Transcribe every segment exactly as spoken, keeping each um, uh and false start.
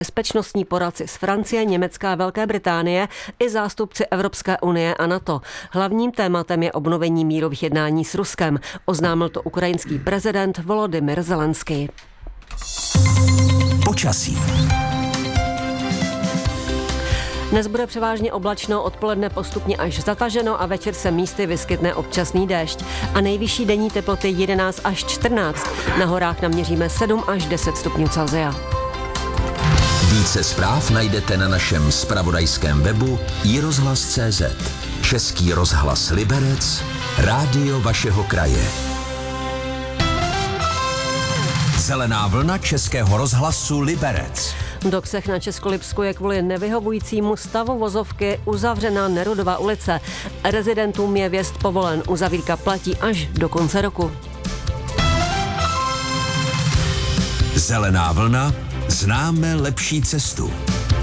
bezpečnostní poradci z Francie, Německa a Velké Británie i zástupci Evropské unie a NATO. Hlavním tématem je obnovení mírových jednání s Ruskem. Oznámil to ukrajinský prezident Volodymyr Zelenský. Počasí. Dnes bude převážně oblačno, odpoledne postupně až zataženo a večer se místy vyskytne občasný déšť. A nejvyšší denní teploty jedenáct až čtrnáct. Na horách naměříme sedm až deset stupňů Celsia. Více zpráv najdete na našem zpravodajském webu i rozhlas tečka cé zet. Český rozhlas Liberec, rádio vašeho kraje. Zelená vlna Českého rozhlasu Liberec. Do Ksech na Českolipsku je kvůli nevyhovujícímu stavu vozovky uzavřena Nerudova ulice. Rezidentům je vjezd povolen, uzavírka platí až do konce roku. Zelená vlna, známe lepší cestu.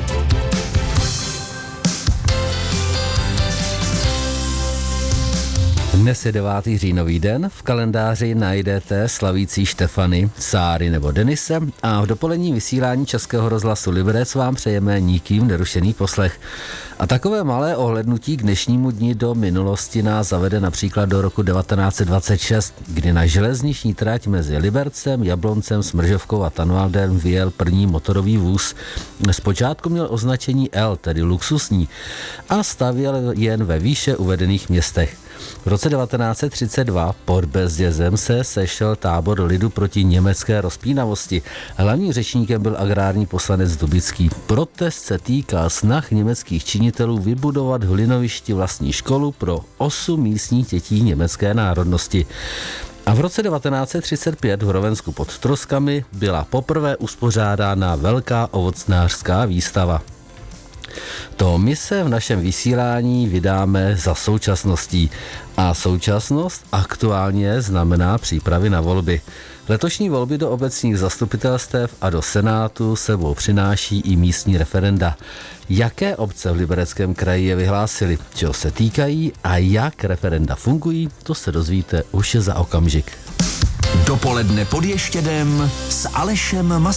Dnes je devátý říjnový den, v kalendáři najdete slavící Štefany, Sáry nebo Denise a v dopolední vysílání Českého rozhlasu Liberec vám přejeme nikým nerušený poslech. A takové malé ohlednutí k dnešnímu dni do minulosti nás zavede například do roku devatenáct set dvacet šest, kdy na železniční trať mezi Libercem, Jabloncem, Smržovkou a Tanvaldem vyjel první motorový vůz. Zpočátku měl označení L, tedy luxusní, a stavěl jen ve výše uvedených městech. V roce devatenáct set třicet dva pod Bezdězem se sešel tábor lidu proti německé rozpínavosti. Hlavním řečníkem byl agrární poslanec Dubický. Protest se týká snah německých činitelů vybudovat v Hlinovišti vlastní školu pro osm místních dětí německé národnosti. A v roce devatenáct set třicet pět v Rovensku pod Troskami byla poprvé uspořádána velká ovocnářská výstava. To my se v našem vysílání vydáme za současností. A současnost aktuálně znamená přípravy na volby. Letošní volby do obecních zastupitelstev a do Senátu sebou přináší i místní referenda. Jaké obce v Libereckém kraji je vyhlásily, čeho se týkají a jak referenda fungují, to se dozvíte už za okamžik. Dopoledne pod Ještědem s Alešem Mas.